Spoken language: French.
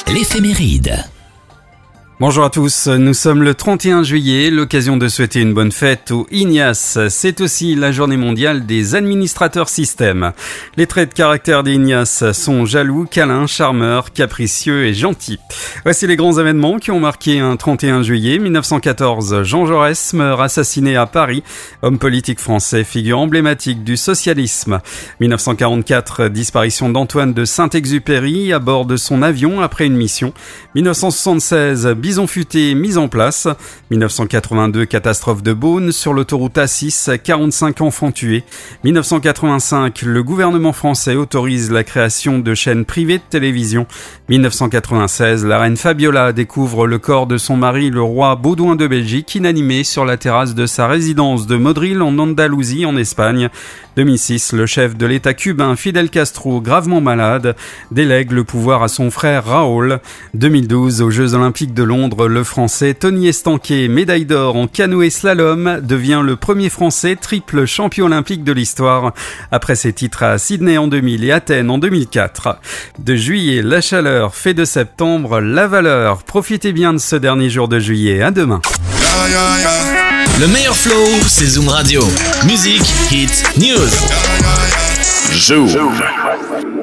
L'éphéméride. Bonjour à tous, nous sommes le 31 juillet, l'occasion de souhaiter une bonne fête au Ignace. C'est aussi la journée mondiale des administrateurs système. Les traits de caractère des Ignace sont jaloux, câlins, charmeurs, capricieux et gentils. Voici les grands événements qui ont marqué un 31 juillet 1914. Jean Jaurès meurt assassiné à Paris. Homme politique français, figure emblématique du socialisme. 1944, disparition d'Antoine de Saint-Exupéry à bord de son avion après une mission. 1976, Bison futé mise en place. 1982, catastrophe de Beaune sur l'autoroute A6, 45 enfants tués. 1985, le gouvernement français autorise la création de chaînes privées de télévision. 1996, la reine Fabiola découvre le corps de son mari, le roi Baudouin de Belgique, inanimé sur la terrasse de sa résidence de Modril en Andalousie, en Espagne. 2006, le chef de l'État cubain Fidel Castro, gravement malade, délègue le pouvoir à son frère Raoul. 2012, aux Jeux Olympiques de Londres, le Français Tony Estanquet, médaille d'or en canoë slalom, devient le premier Français triple champion olympique de l'histoire, après ses titres à Sydney en 2000 et Athènes en 2004. De juillet, la chaleur fait de septembre la valeur. Profitez bien de ce dernier jour de juillet. À demain. Le meilleur flow, c'est Zoom Radio. Musique, hit, news. Zoom.